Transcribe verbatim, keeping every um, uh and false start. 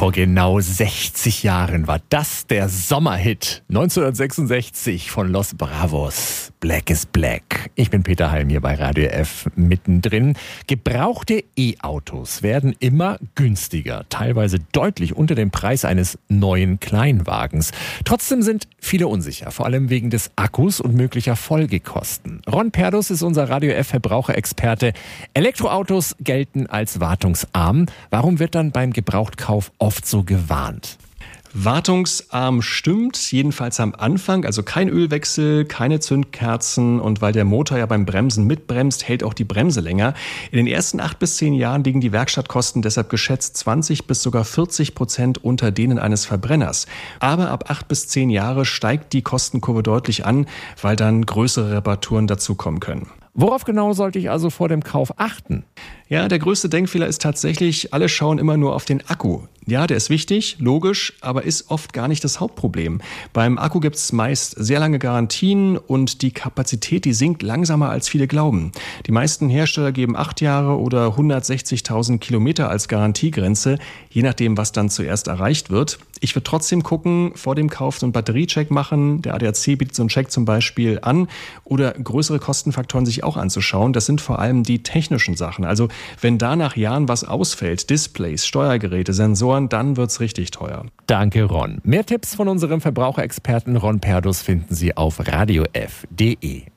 Vor genau sechzig Jahren war das der Sommerhit neunzehnhundertsechsundsechzig von Los Bravos. Black is Black. Ich bin Peter Halm hier bei Radio F mittendrin. Gebrauchte E-Autos werden immer günstiger, teilweise deutlich unter dem Preis eines neuen Kleinwagens. Trotzdem sind viele unsicher, vor allem wegen des Akkus und möglicher Folgekosten. Ron Perdus ist unser Radio F Verbraucherexperte. Elektroautos gelten als wartungsarm. Warum wird dann beim Gebrauchtkauf oft so gewarnt? Wartungsarm stimmt, jedenfalls am Anfang, also kein Ölwechsel, keine Zündkerzen und weil der Motor ja beim Bremsen mitbremst, hält auch die Bremse länger. In den ersten acht bis zehn Jahren liegen die Werkstattkosten deshalb geschätzt zwanzig bis sogar vierzig Prozent unter denen eines Verbrenners. Aber ab acht bis zehn Jahre steigt die Kostenkurve deutlich an, weil dann größere Reparaturen dazukommen können. Worauf genau sollte ich also vor dem Kauf achten? Ja, der größte Denkfehler ist tatsächlich, alle schauen immer nur auf den Akku. Ja, der ist wichtig, logisch, aber ist oft gar nicht das Hauptproblem. Beim Akku gibt es meist sehr lange Garantien und die Kapazität, die sinkt langsamer als viele glauben. Die meisten Hersteller geben acht Jahre oder hundertsechzigtausend Kilometer als Garantiegrenze, je nachdem, was dann zuerst erreicht wird. Ich würde trotzdem gucken, vor dem Kauf so einen Batteriecheck machen. Der A D A C bietet so einen Check zum Beispiel an oder größere Kostenfaktoren sich auch anzuschauen. Das sind vor allem die technischen Sachen. Also wenn da nach Jahren was ausfällt, Displays, Steuergeräte, Sensoren, dann wird's richtig teuer. Danke, Ron. Mehr Tipps von unserem Verbraucherexperten Ron Perdus finden Sie auf radiof punkt de.